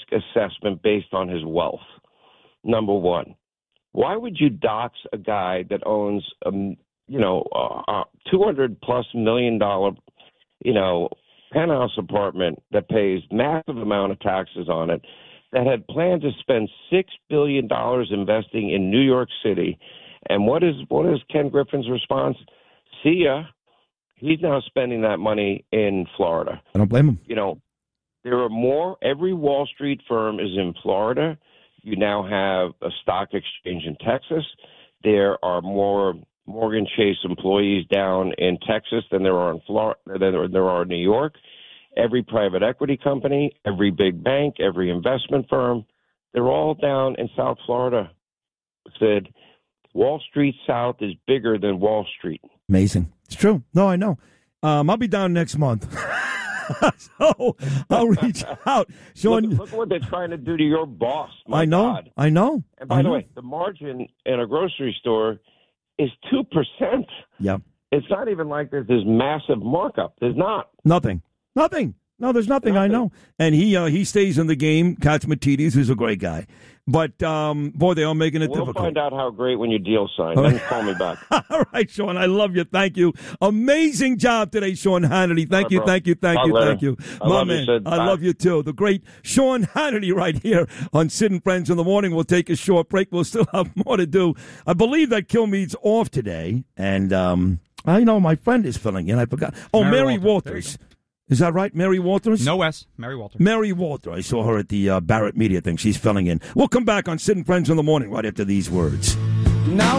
assessment based on his wealth. Number one, why would you dox a guy that owns, $200+ million, penthouse apartment that pays massive amount of taxes on it, that had planned to spend $6 billion investing in New York City? And what is Ken Griffin's response? See ya. He's now spending that money in Florida. I don't blame him. There are more. Every Wall Street firm is in Florida. You now have a stock exchange in Texas. There are more Morgan Chase employees down in Texas than there are in Florida, than there are in New York. Every private equity company, every big bank, every investment firm, they're all down in South Florida. Said Wall Street South is bigger than Wall Street. Amazing. It's true. No, I know. I'll be down next month. So I'll reach out. Sean, look what they're trying to do to your boss. My I know. God. I know. And by the way, the margin in a grocery store is 2%. Yeah. It's not even like there's this massive markup. There's not. Nothing. No, there's nothing. I know. And he stays in the game. Katzmatidis, who's a great guy. But, boy, they are making it difficult. We'll find out how great when your deal's signed. Then call me back. All right, Sean, I love you. Thank you. Amazing job today, Sean Hannity. Thank you. My man, I love you, too. The great Sean Hannity right here on Sid and Friends in the Morning. We'll take a short break. We'll still have more to do. I believe that Kilmeade's off today. And I know my friend is filling in. I forgot. Oh, Mary Walters. Is that right, Mary Walters? No S, Mary Walters. Mary Walters. I saw her at the Barrett Media thing. She's filling in. We'll come back on Sid and Friends in the Morning right after these words. Now